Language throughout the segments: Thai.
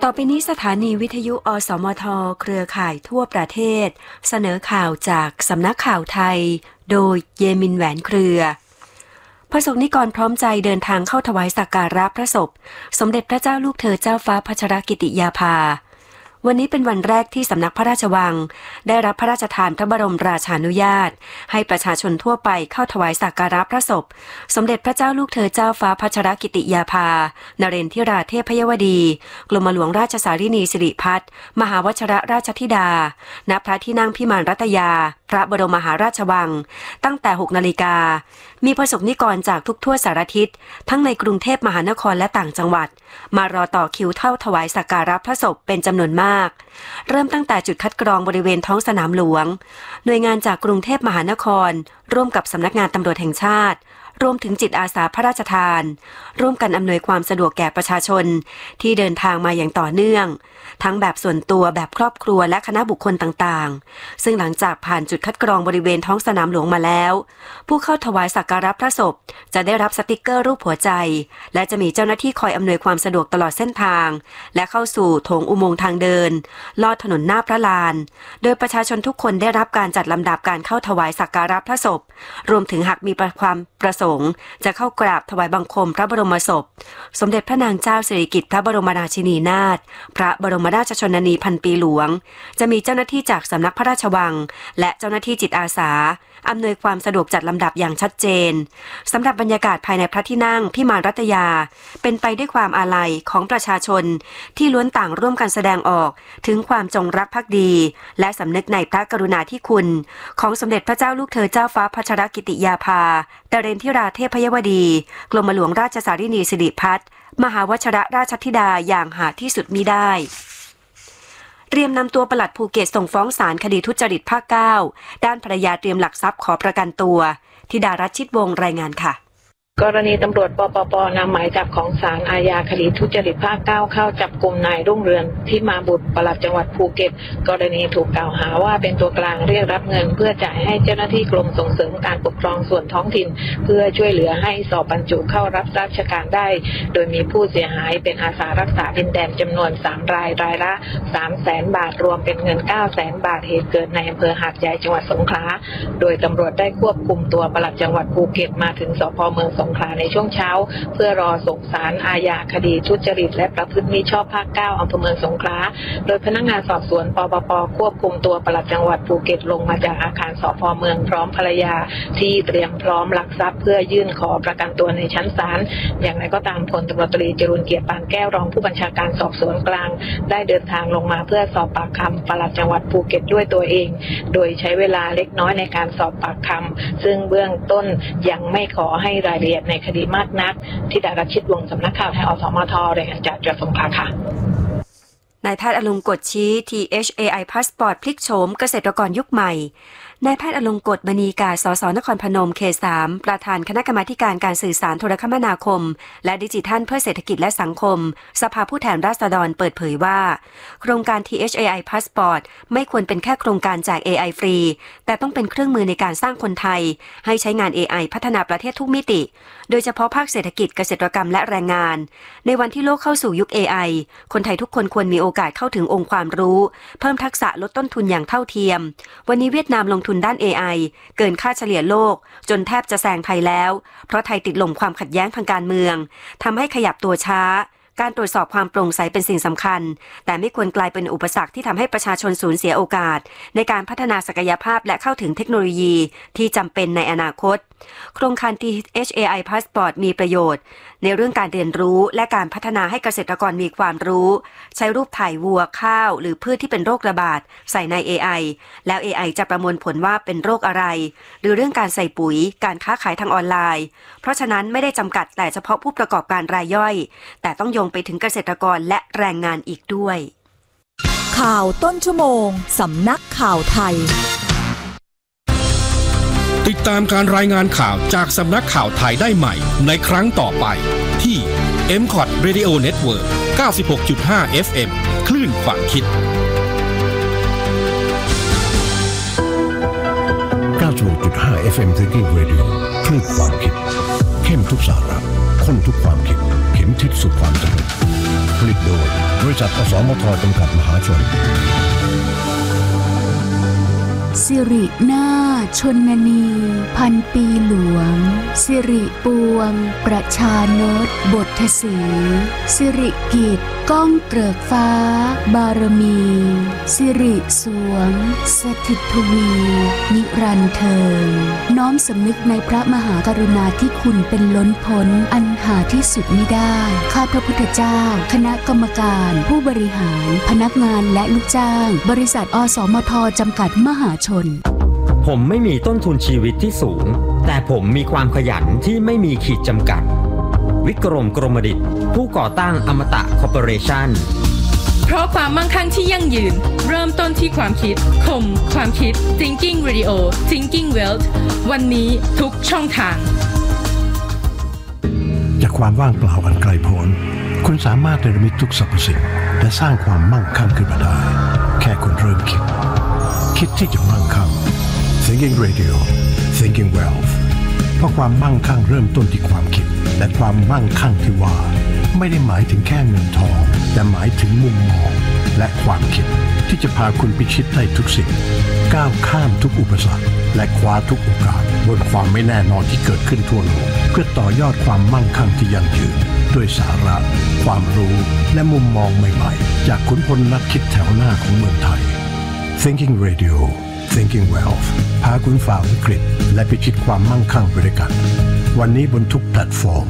ต่อไปนี้สถานีวิทยุอสมทเครือข่ายทั่วประเทศเสนอข่าวจากสำนักข่าวไทยโดยเยมินแหวนเครือพระสงฆ์นิกรพร้อมใจเดินทางเข้าถวายสักการะพระศพสมเด็จพระเจ้าลูกเธอเจ้าฟ้าพัชรกิติยาภาวันนี้เป็นวันแรกที่สำนักพระราชวังได้รับพระราชทานพระบรมราชานุญาตให้ประชาชนทั่วไปเข้าถวายสักการะพระศพสมเด็จพระเจ้าลูกเธอเจ้าฟ้าพัชรกิติยาภานเรนทิราเทพยวดีกรมหลวงราชสารินีสิริพัฒน์มหาวชิรราชธิดาณพระที่นั่งพิมานรัตยาพระบรมมหาราชวังตั้งแต่ 6 นาฬิกามีพระสงฆ์นิกรจากทุกทั่วสารทิศทั้งในกรุงเทพมหานครและต่างจังหวัดมารอต่อคิวเข้าถวายสักการะพระศพเป็นจำนวนมากเริ่มตั้งแต่จุดคัดกรองบริเวณท้องสนามหลวงหน่วยงานจากกรุงเทพมหานครร่วมกับสำนักงานตำรวจแห่งชาติรวมถึงจิตอาสาพระราชทานร่วมกันอำนวยความสะดวกแก่ประชาชนที่เดินทางมาอย่างต่อเนื่องทั้งแบบส่วนตัวแบบครอบครัวและคณะบุคคลต่างๆซึ่งหลังจากผ่านจุดคัดกรองบริเวณท้องสนามหลวงมาแล้วผู้เข้าถวายสักการะพระศพจะได้รับสติกเกอร์รูปหัวใจและจะมีเจ้าหน้าที่คอยอำนวยความสะดวกตลอดเส้นทางและเข้าสู่โถงอุโมงค์ทางเดินลอดถนนหน้าพระลานโดยประชาชนทุกคนได้รับการจัดลำดับการเข้าถวายสักการะพระศพรวมถึงหากมีความประสงค์จะเข้ากราบถวายบังคมพระบรมศพสมเด็จพระนางเจ้าสิริกิติ์พระบรมราชินีนาถพระบรมราชชนนีพันปีหลวงจะมีเจ้าหน้าที่จากสำนักพระราชวังและเจ้าหน้าที่จิตอาสาอำนวยความสะดวกจัดลำดับอย่างชัดเจนสำหรับบรรยากาศภายในพระที่นั่งพิมานรัตยาเป็นไปด้วยความอาลัยของประชาชนที่ล้วนต่างร่วมกันแสดงออกถึงความจงรักภักดีและสำนึกในพระกรุณาธิคุณของสมเด็จพระเจ้าลูกเธอเจ้าฟ้าพัชรกิติยาภานเรนทิราเทพยวดีกรมหลวงราชสารินีสิริพัฒน์มหาวชิรราชธิดาอย่างหาที่สุดมิได้เตรียมนำตัวปลัดภูเก็ตส่งฟ้องศาลคดีทุจริตภาค 9ด้านภรรยาเตรียมหลักทรัพย์ขอประกันตัวธิดารัชชิตวงศ์รายงานค่ะกรณีตำรวจปปป.นำหมายจับของศาลอาญาคดีทุจริตภาค 9เข้าจับกุมนายรุ่งเรืองที่มาบุตรปลัดจังหวัดภูเก็ตกรณีถูกกล่าวหาว่าเป็นตัวกลางเรียกรับเงินเพื่อจ่ายให้เจ้าหน้าที่กรมส่งเสริมการปกครองส่วนท้องถิ่นเพื่อช่วยเหลือให้สอบบรรจุเข้ารับราชการได้โดยมีผู้เสียหายเป็นอาสารักษาดินแดนจำนวน3 รายรายละ 300,000 บาทรวมเป็นเงิน 900,000 บาทเหตุเกิดในอำเภอหาดใหญ่จังหวัดสงขลาโดยตำรวจได้ควบคุมตัวปลัดจังหวัดภูเก็ตมาถึงสภ.เมืองสงขลาในช่วงเช้าเพื่อรอส่งศาลอาญาคดีทุจริตและประพฤติมิชอบภาค 9อำเภอเมืองสงขลาโดยพนักงานสอบสวนปปป.ควบคุมตัวปลัดจังหวัดภูเก็ตลงมาจากอาคารสภ.เมืองพร้อมภรรยาที่เตรียมพร้อมหลักทรัพย์เพื่อยื่นขอประกันตัวในชั้นศาลอย่างไรก็ตามพลตำรวจตรีจรูญเกียรติปานแก้วรองผู้บัญชาการสอบสวนกลางได้เดินทางลงมาเพื่อสอบปากคำปลัดจังหวัดภูเก็ตด้วยตัวเองโดยใช้เวลาเล็กน้อยในการสอบปากคำซึ่งเบื้องต้นยังไม่ขอให้รายละเอียดในคดีมากนักธิดารัชชิตวงศ์สำนักข่าวไทยอสมทรายงานจากจังหวัดสงขลาค่ะนายแพทย์อลงกฎชี้ THAI Passport พลิกโฉมเกษตรกรยุคใหม่นายแพทย์อลงกฎมณีกา สส.นครพนมเขต 3ประธานคณะกรรมาธิการการสื่อสารโทรคมนาคมและดิจิทัลเพื่อเศรษฐกิจและสังคมสภาผู้แทนราษฎรเปิดเผยว่าโครงการ THAI Passport ไม่ควรเป็นแค่โครงการแจก AI ฟรีแต่ต้องเป็นเครื่องมือในการสร้างคนไทยให้ใช้งาน AI พัฒนาประเทศทุกมิติโดยเฉพาะภาคเศรษฐกิจเกษตรกรรมและแรงงานในวันที่โลกเข้าสู่ยุค AI คนไทยทุกคนควรมีโอกาสเข้าถึงองค์ความรู้เพิ่มทักษะลดต้นทุนอย่างเท่าเทียมวันนี้เวียดนามลงทุนด้าน AI เกินค่าเฉลี่ยโลกจนแทบจะแซงไทยแล้วเพราะไทยติดลมความขัดแย้งทางการเมืองทำให้ขยับตัวช้าการตรวจสอบความโปร่งใสเป็นสิ่งสำคัญแต่ไม่ควรกลายเป็นอุปสรรคที่ทำให้ประชาชนสูญเสียโอกาสในการพัฒนาศักยภาพและเข้าถึงเทคโนโลยีที่จำเป็นในอนาคตโครงการ THAI Passport มีประโยชน์ในเรื่องการเรียนรู้และการพัฒนาให้เกษตรกรมีความรู้ใช้รูปถ่ายวัวข้าวหรือพืชที่เป็นโรคระบาดใส่ใน AI แล้ว AI จะประมวลผลว่าเป็นโรคอะไรหรือเรื่องการใส่ปุ๋ยการค้าขายทางออนไลน์เพราะฉะนั้นไม่ได้จำกัดแต่เฉพาะผู้ประกอบการรายย่อยแต่ต้องโยงไปถึงเกษตรกรและแรงงานอีกด้วยข่าวต้นชั่วโมงสำนักข่าวไทยติดตามการรายงานข่าวจากสำนักข่าวไทยได้ใหม่ในครั้งต่อไปที่ MCOT Radio Network 96.5 FM คลื่นความคิด 96.5 FM Thinking Radio คลื่นความคิดเข้มทุกสาระข้นทุกความคิดเข็มทิศสู่ความสำเร็จผลิตโดยบริษัทอสมทจำกัดมหาชนสิรินาถชนนีพันปีหลวงสิริปวงประชานตบทสีสิริกิจก้องเกริกฟ้าบารมีสิริสวงสถิตทวีนิรันดร์เทินน้อมสำนึกในพระมหากรุณาธิคุณเป็นล้นพ้นอันหาที่สุดมิได้ข้าพระพุทธเจ้าคณะกรรมการผู้บริหารพนักงานและลูกจ้างบริษัทอสมทจำกัดมหาชนผมไม่มีต้นทุนชีวิตที่สูงแต่ผมมีความขยันที่ไม่มีขีดจำกัดวิกรมกรมดิษฐ์ผู้ก่อตั้งอมตะคอร์ปอเรชั่นเพราะความมั่งคั่งที่ยั่งยืนเริ่มต้นที่ความคิดคมความคิด Thinking Radio Thinking Wealth วันนี้ทุกช่องทางจากความว่างเปล่าอันไกลโพ้นคุณสามารถเนรมิตทุกสรรพสิ่งและสร้างความมั่งคั่งขึ้นมาได้แค่คุณเริ่มคิดที่จะมั่งคั่ง Thinking Radio Thinking Wealth เพราะความมั่งคั่งเริ่มต้นที่ความคิดและความมั่งคั่งที่ว่าไม่ได้หมายถึงแค่เงินทองแต่หมายถึงมุมมองและความคิดที่จะพาคุณพิชิตได้ทุกสิ่งก้าวข้ามทุกอุปสรรคและคว้าทุกโอกาสบนความไม่แน่นอนที่เกิดขึ้นทั่วโลกเพื่อต่อยอดความมั่งคั่งที่ยั่งยืนด้วยสาระความรู้และมุมมองใหม่ๆจากขุนพลนักคิดแถวหน้าของเมืองไทย Thinking Radio Thinking Wealth พาคุณฝ่าวิกฤตและพิชิตความมั่งคั่งไปด้วยกันวันนี้บนทุกแพลตฟอร์ม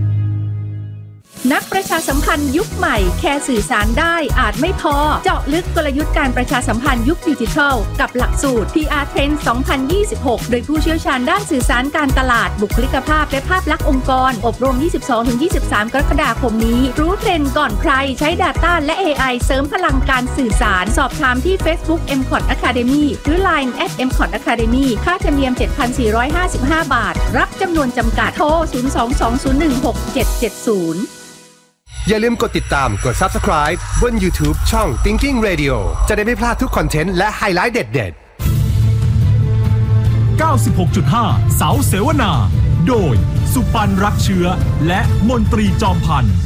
นักประชาสัมพันธ์ยุคใหม่แค่สื่อสารได้อาจไม่พอเจาะลึกกลยุทธ์การประชาสัมพันธ์ยุคดิจิทัลกับหลักสูตร PR Trend 2026 โดยผู้เชี่ยวชาญด้านสื่อสารการตลาดบุคลิกภาพและภาพลักษณ์องค์กรอบรม 22-23 กรกฎาคมนี้รู้เทรนด์ก่อนใครใช้ Data และ AI เสริมพลังการสื่อสารสอบถามที่ Facebook MCOT Academy หรือ Line @MCOT Academy ค่าธรรมเนียม 7,455 บาทรับจำนวนจำกัดโทร 022-016-770 อย่าลืมกดติดตามกด Subscribe บน YouTube ช่อง Thinking Radio จะได้ไม่พลาดทุกคอนเทนต์และไฮไลท์เด็ดๆ 96.5 เสาเสวนาโดยสุปันรักเชื้อและมนตรีจอมพันธ์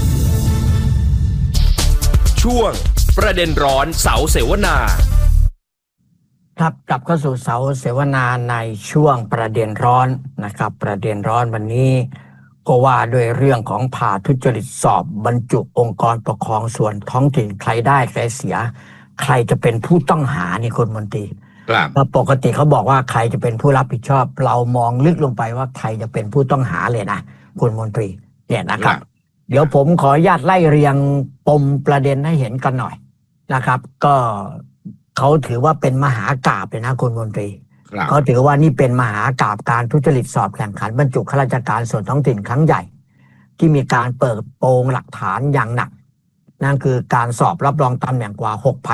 ช่วงประเด็นร้อนเสาเสวนาครับกลับเข้าสู่เสาเสวนาในช่วงประเด็นร้อนนะครับประเด็นร้อนวันนี้ก็ว่าด้วยเรื่องของผ่าทุจริตสอบบรรจุองค์กรปกครองส่วนท้องถิ่นใครได้ใครเสียใครจะเป็นผู้ต้องหานี่คุณมนตรีครับปกติเขาบอกว่าใครจะเป็นผู้รับผิดชอบเรามองลึกลงไปว่าใครจะเป็นผู้ต้องหาเลยนะคุณมนตรีเนี่ยนะครับเดี๋ยวผมขออนุญาตไล่เรียงปมประเด็นให้เห็นกันหน่อยนะครับก็เขาถือว่าเป็นมหากาพย์เลยนะคุณมนตรีเขาถือว่านี่เป็นมหากาพย์การทุจริตสอบแข่งขันบรรจุข้าราชการส่วนท้องถิ่นครั้งใหญ่ที่มีการเปิดโปงหลักฐานอย่างหนักนั่นคือการสอบรับรองตำแหน่งกว่า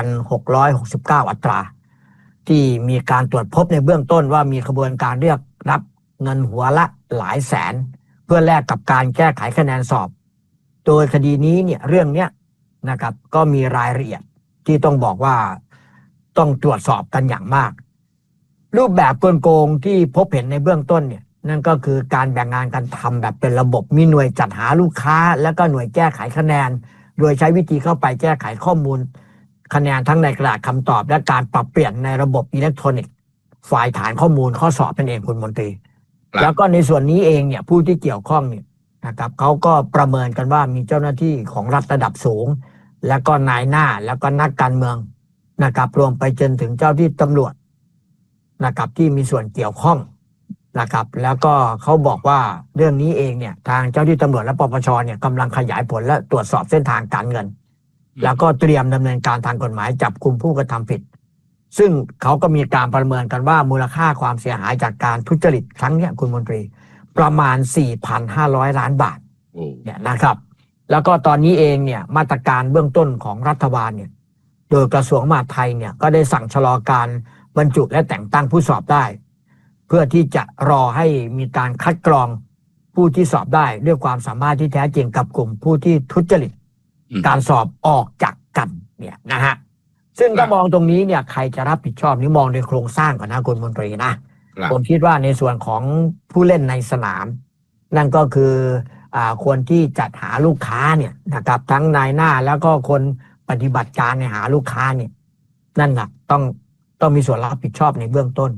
6,669 อัตราที่มีการตรวจพบในเบื้องต้นว่ามีขบวนการเรียกรับเงินหัวละหลายแสนเพื่อแลกกับการแก้ไขคะแนนสอบโดยคดีนี้เนี่ยเรื่องเนี้ยนะครับก็มีรายละเอียดที่ต้องบอกว่าต้องตรวจสอบกันอย่างมากรูปแบบโกงที่พบเห็นในเบื้องต้นเนี่ยนั่นก็คือการแบ่งงานกันทำแบบเป็นระบบมีหน่วยจัดหาลูกค้าแล้วก็หน่วยแก้ไขคะแนนโดยใช้วิธีเข้าไปแก้ไขข้อมูลคะแนนทั้งในกระดาษคำตอบและการปรับเปลี่ยนในระบบอิเล็กทรอนิกส์ไฟล์ฐานข้อมูลข้อสอบนั่นเองคุณมนตรีแล้วก็ในส่วนนี้เองเนี่ยผู้ที่เกี่ยวข้องเนี่ยนะครับเขาก็ประเมินกันว่ามีเจ้าหน้าที่ของรัฐระดับสูงแล้วก็นายหน้าแล้วก็นักการเมืองนะครับรวมไปจนถึงเจ้าที่ตำรวจนะครับที่มีส่วนเกี่ยวข้องนะครับแล้วก็เขาบอกว่าเรื่องนี้เองเนี่ยทางเจ้าที่ตำรวจและปปชเนี่ยกำลังขยายผลและตรวจสอบเส้นทางการเงินแล้วก็เตรียมดำเนินการทางกฎหมายจับกุมผู้กระทำผิดซึ่งเขาก็มีการประเมินกันว่ามูลค่าความเสียหายจากการทุจริตครั้งนี้คุณมนตรีประมาณ 4,500 ล้านบาทเนี่ยนะครับแล้วก็ตอนนี้เองเนี่ยมาตรการเบื้องต้นของรัฐบาลเนี่ยโดยกระทรวงมหาดไทยเนี่ยก็ได้สั่งชะลอการบรรจุและแต่งตั้งผู้สอบได้เพื่อที่จะรอให้มีการคัดกรองผู้ที่สอบได้ด้วยความสามารถที่แท้จริงกับกลุ่มผู้ที่ทุจริตการสอบออกจากกันเนี่ยนะฮะซึ่งถ้ามองตรงนี้เนี่ยใครจะรับผิดชอบนี่มองโดยโครงสร้างก่อนนะคุณมนตรีนะผมคิดว่าในส่วนของผู้เล่นในสนามนั่นก็คือคนที่จัดหาลูกค้าเนี่ยนะครับทั้งนายหน้าแล้วก็คนปฏิบัติการในหาลูกค้าเนี่ยนั่นแหละต้องมีส่วนรับผิดชอบในเบื้องต้น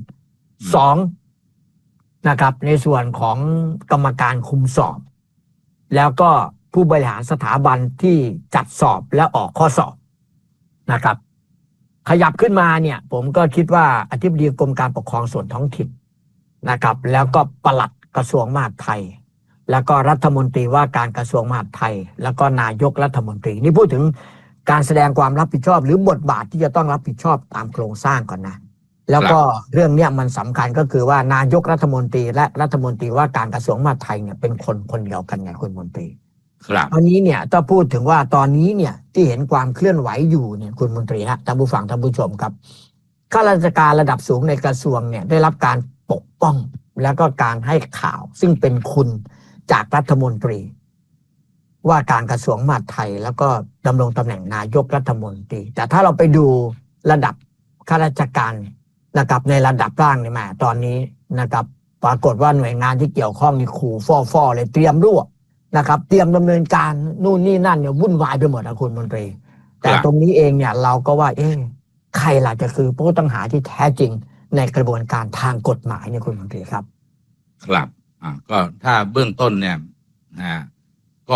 2นะครับในส่วนของกรรมการคุมสอบแล้วก็ผู้บริหารสถาบันที่จัดสอบและออกข้อสอบนะครับขยับขึ้นมาเนี่ยผมก็คิดว่าอธิบดีกรมการปกครองส่วนท้องถิ่นนะครับแล้วก็ปลัดกระทรวงมหาดไทยแล้วก็รัฐมนตรีว่าการกระทรวงมหาดไทยแล้วก็นายกรัฐมนตรีนี่พูดถึงการแสดงความรับผิดชอบหรือบทบาทที่จะต้องรับผิดชอบตามโครงสร้างก่อนนะแล้วก็เรื่องนี้มันสำคัญก็คือว่านายกรัฐมนตรีและรัฐมนตรีว่าการกระทรวงมหาดไทยเนี่ยเป็นคนเดียวกันไงคุณมนตรีตอนนี้เนี่ยถ้าพูดถึงว่าตอนนี้เนี่ยที่เห็นความเคลื่อนไหวอยู่เนี่ยคุณมนตรีฮะท่านผู้ฟังท่านผู้ชมครับข้าราชการระดับสูงในกระทรวงเนี่ยได้รับการปกป้องแล้วก็การให้ข่าวซึ่งเป็นคุณจากรัฐมนตรีว่าการกระทรวงมหาดไทยแล้วก็ดำรงตำแหน่งนายกรัฐมนตรีแต่ถ้าเราไปดูระดับข้าราชการนะครับในระดับล่างเนี่ยมาตอนนี้นะครับปรากฏว่าหน่วยงานที่เกี่ยวข้องนี่ขู่ฟ่อเลยเตรียมรั่วนะครับเตรียมดำเนินการนู่นนี่นั่นเนี่ยวุ่นวายไปหมดนะคุณมนตรีแต่ตรงนี้เองเนี่ยเราก็ว่าใครล่ะจะคือผู้ต้องหาที่แท้จริงในกระบวนการทางกฎหมายเนี่ยคุณมนตรีครับครับก็ถ้าเบื้องต้นเนี่ยก็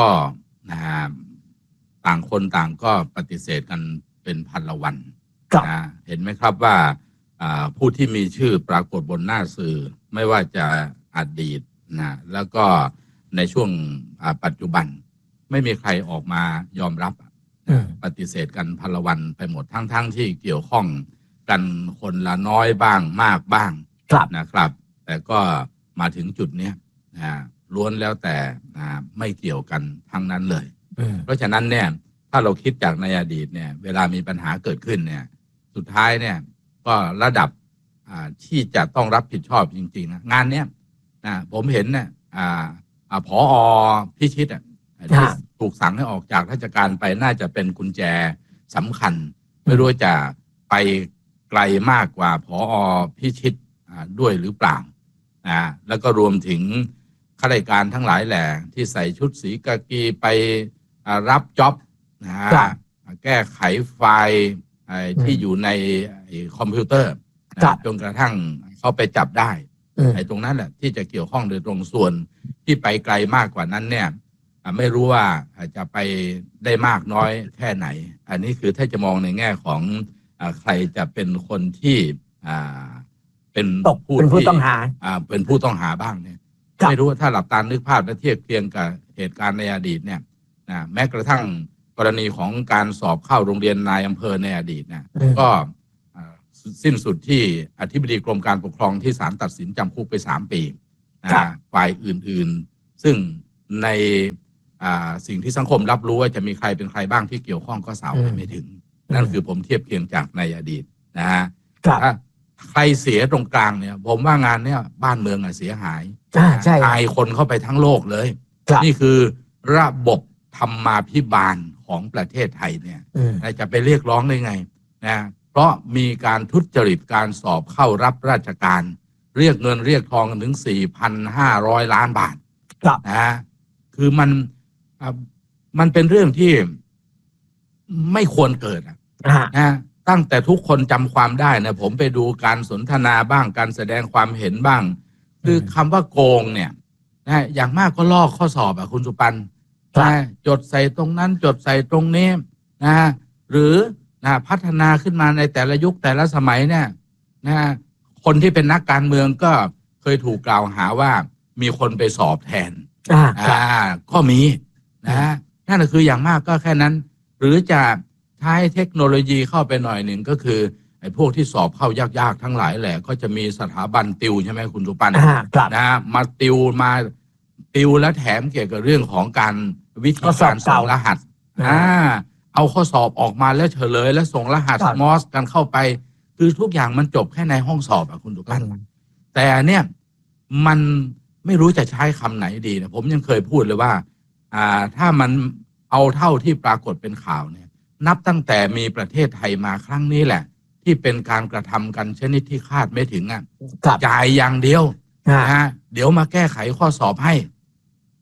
ต่างคนต่างก็ปฏิเสธกันเป็นพันละวันเห็นไหมครับว่าผู้ที่มีชื่อปรากฏบนหน้าสื่อไม่ว่าจะอดีตแล้วก็ในช่วงปัจจุบันไม่มีใครออกมายอมรับปฏิเสธกันพันละวันไปหมดทั้งที่เกี่ยวข้องกันคนละน้อยบ้างมากบ้างนะครับแต่ก็มาถึงจุดนี้ล้วนแล้วแต่ไม่เกี่ยวกันทั้งนั้นเลยเพราะฉะนั้นเนี่ยถ้าเราคิดจากในอดีตเนี่ยเวลามีปัญหาเกิดขึ้นเนี่ยสุดท้ายเนี่ยก็ระดับที่จะต้องรับผิดชอบจริงๆนะงานเนี้ยผมเห็นเนี่ยผอ.พิชิตที่ถูกสั่งให้ออกจากราชการไปน่าจะเป็นกุญแจสำคัญไม่รู้จะไปไกลมากกว่าผอ.พิชิตด้วยหรือเปล่าแล้วก็รวมถึงข้าราชการทั้งหลายแหล่ที่ใส่ชุดสีกากีไปรับจ็อบแก้ไขไฟล์ที่อยู่ในคอมพิวเตอร์จนกระทั่งเขาไปจับได้ตรงนั้นแหละที่จะเกี่ยวข้องโดยตรงส่วนที่ไปไกลมากกว่านั้นเนี่ยไม่รู้ว่าจะไปได้มากน้อยแค่ไหนอันนี้คือถ้าจะมองในแง่ของใครจะเป็นคนที่เป็นผู้ต้องหาเป็นผู้ต้องหาบ้างเนี่ยไม่รู้ว่าถ้าหลับตานึกภาพและเทียบเคียงกับเหตุการณ์ในอดีตเนี่ยแม้กระทั่งกรณีของการสอบเข้าโรงเรียนนายอำเภอในอดีตเนี่ยก็สิ้นสุดที่อธิบดีกรมการปกครองที่ศาลตัดสินจำคุกไป3 ปีฝ่ายอื่นๆซึ่งในสิ่งที่สังคมรับรู้ว่าจะมีใครเป็นใครบ้างที่เกี่ยวข้องก็สาวไม่ถึงนั่นคือผมเทียบเคียงจากในอดีตนะฮะใครเสียตรงกลางเนี่ยผมว่างานเนี่ยบ้านเมืองเสียหายอายคนเข้าไปทั้งโลกเลยนี่คือระบบธรรมาภิบาลของประเทศไทยเนี่ยจะไปเรียกร้องได้ไงนะเพราะมีการทุจริตการสอบเข้ารับราชการเรียกเงินเรียกทองกันถึง 4,500 ล้านบาทนะคือมันเป็นเรื่องที่ไม่ควรเกิดนะตั้งแต่ทุกคนจำความได้นะผมไปดูการสนทนาบ้างการแสดงความเห็นบ้างคือคำว่าโกงเนี่ยนะอย่างมากก็ลอกข้อสอบคุณสุปันนะจดใส่ตรงนั้นจดใส่ตรงนี้นะหรือพัฒนาขึ้นมาในแต่ละยุคแต่ละสมัยเนี่ยนะคนที่เป็นนักการเมืองก็เคยถูกกล่าวหาว่ามีคนไปสอบแทนก็มีนะนั่นคืออย่างมากก็แค่นั้นหรือจะใช้เทคโนโลยีเข้าไปหน่อยหนึ่งก็คือไอ้พวกที่สอบเข้ายากๆทั้งหลายแหละก็จะมีสถาบันติวใช่ไหมคุณสุปันนะมาติวแล้วแถมเกี่ยวกับเรื่องของการวิธีการส่งรหัสเอาข้อสอบออกมาแล้วเฉลยแล้วส่งรหัสมอสกันเข้าไปคือทุกอย่างมันจบแค่ในห้องสอบคุณสุปันแต่เนี่ยมันไม่รู้จะใช้คำไหนดีนะผมยังเคยพูดเลยว่าถ้ามันเอาเท่าที่ปรากฏเป็นข่าวเนี่ยนับตั้งแต่มีประเทศไทยมาครั้งนี้แหละที่เป็นการกระทำกันชนิดที่คาดไม่ถึงจ่ายอย่างเดียวเดี๋ยวมาแก้ไขข้อสอบให้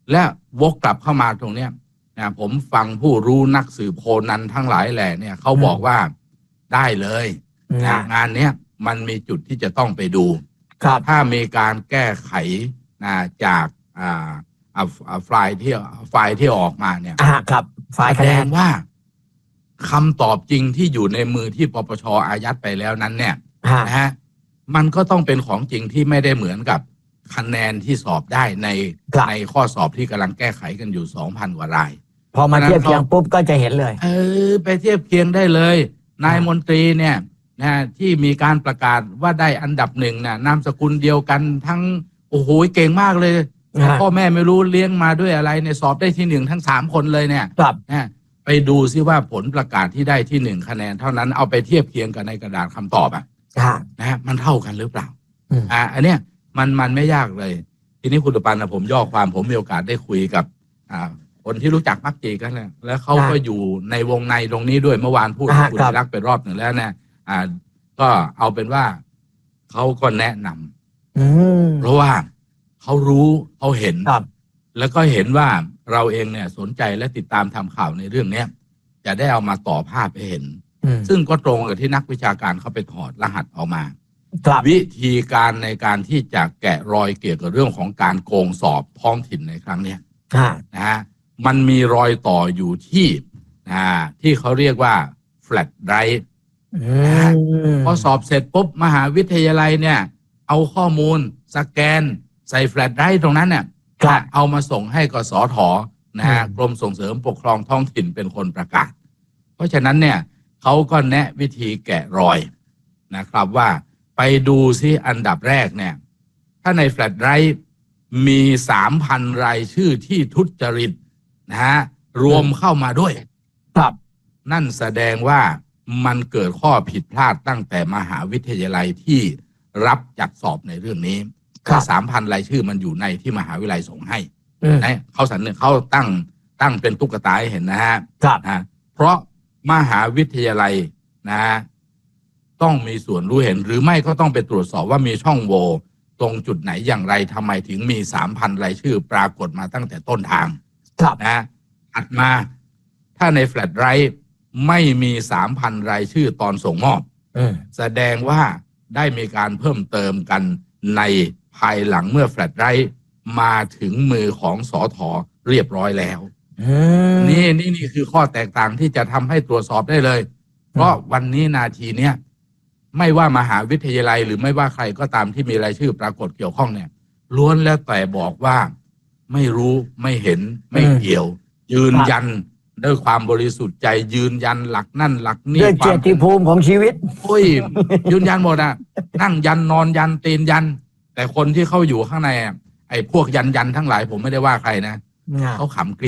และวกกลับเข้ามาตรงเนี้ยนะผมฟังผู้รู้นักสืบโคนันทั้งหลายแหล่เนี่ยเขาบอกว่าได้เลยนะงานเนี้ยมันมีจุดที่จะต้องไปดูถ้ามีการแก้ไขนะจากไฟล์ที่ออกมาเนี่ยครับไฟล์แสดงว่าคำตอบจริงที่อยู่ในมือที่ปปช.อายัดไปแล้วนั้นเนี่ยนะฮะมันก็ต้องเป็นของจริงที่ไม่ได้เหมือนกับคะแนนที่สอบได้ในข้อสอบที่กำลังแก้ไขกันอยู่ 2,000 กว่ารายพอมาเทียบเคียงปุ๊บก็จะเห็นเลยไปเทียบเคียงได้เลยนายมนตรีเนี่ยนะที่มีการประกาศว่าได้อันดับหนึ่งนะนามสกุลเดียวกันทั้งโอ้โหเก่งมากเลยพ่อแม่ไม่รู้เลี้ยงมาด้วยอะไรเนี่ยสอบได้ที่1ทั้ง3คนเลยเนี่ยไปดูซิว่าผลประกาศที่ได้ที่1คะแนนเท่านั้นเอาไปเทียบเคียงกับในกระดาษคำตอบนะมันเท่ากันหรือเปล่าอันเนี้ยมันไม่ยากเลยทีนี้คุณตุปันผมย่อความผมมีโอกาสได้คุยกับคนที่รู้จักมักจีกันแล้วเขาก็อยู่ในวงในตรงนี้ด้วยเมื่อวานพูดกับคุณรักไปรอบหนึ่งแล้วเนี่ยก็เอาเป็นว่าเขาก็แนะนำเพราะว่าเขารู้เขาเห็นแล้วก็เห็นว่าเราเองเนี่ยสนใจและติดตามทำข่าวในเรื่องนี้จะได้เอามาต่อภาพให้เห็นซึ่งก็ตรงกับที่นักวิชาการเขาไปถอดรหัสออกมาวิธีการในการที่จะแกะรอยเกี่ยวกับเรื่องของการโกงสอบท้องถิ่นในครั้งนี้นะฮะมันมีรอยต่ออยู่ที่เขาเรียกว่า flat drive พอสอบเสร็จปุ๊บมหาวิทยาลัยเนี่ยเอาข้อมูลสแกนใส่ flat drive ตรงนั้นเนี่ยเอามาส่งให้กสท.นะฮะกรมส่งเสริมปกครองท้องถิ่นเป็นคนประกาศเพราะฉะนั้นเนี่ยเขาก็แนะวิธีแกะรอยนะครับว่าไปดูซิอันดับแรกเนี่ยถ้าใน flat drive มี 3,000 รายชื่อที่ทุจริตนะฮะรวมเข้ามาด้วยนั่นแสดงว่ามันเกิดข้อผิดพลาดตั้งแต่มหาวิทยาลัยที่รับจัดสอบในเรื่องนี้ถ้า 3,000 รายชื่อมันอยู่ในที่มหาวิทยาลัยส่งให้เขาเขาตั้งเป็นตุ๊กตาให้เห็นนะฮะเพราะมหาวิทยาลัยนะฮะต้องมีส่วนรู้เห็นหรือไม่ก็ต้องไปตรวจสอบว่ามีช่องโหว่ตรงจุดไหนอย่างไรทำไมถึงมี 3,000 รายชื่อปรากฏมาตั้งแต่ต้นทางนะถัดมาถ้าในแฟลชไดรฟ์ไม่มี 3,000 รายชื่อตอนส่งมอบแสดงว่าได้มีการเพิ่มเติมกันในภายหลังเมื่อแฟลชไดรฟ์มาถึงมือของสท.เรียบร้อยแล้วนี่คือข้อแตกต่างที่จะทำให้ตรวจสอบได้เลยเพราะวันนี้นาทีเนี้ยไม่ว่ามหาวิทยาลัยหรือไม่ว่าใครก็ตามที่มีรายชื่อปรากฏเกี่ยวข้องเนี่ยล้วนแล้วแต่บอกว่าไม่รู้ไม่เห็นไม่เกี่ยวยืนยันด้วยความบริสุทธิ์ใจยืนยันหลักนั่นหลักนี่ด้วยเจติภูมิของชีวิตยืนยันหมดอ่ะนั่งยันนอนยันตีนยันแต่คนที่เขาอยู่ข้างในไอ้พวกยันทั้งหลายผมไม่ได้ว่าใครนะเขาขำกริ